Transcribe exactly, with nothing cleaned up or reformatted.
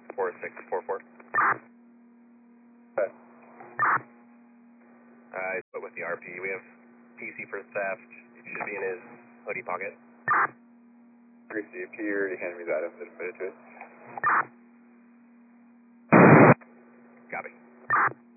four six four four. Okay. I put with the R P. We have P C for theft. It should be in his hoodie pocket. Received. He already handed me the items and admitted to it. Copy.